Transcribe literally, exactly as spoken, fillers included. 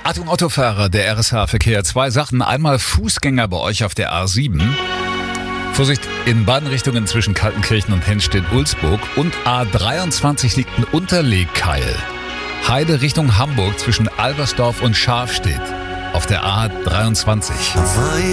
Achtung Autofahrer, der R S H-Verkehr. Zwei Sachen. Einmal Fußgänger bei euch auf der A sieben. Vorsicht, in beiden Richtungen zwischen Kaltenkirchen und Henstedt-Ulzburg. Und A dreiundzwanzig liegt ein Unterlegkeil. Heide Richtung Hamburg zwischen Albersdorf und Scharfstedt auf der A dreiundzwanzig.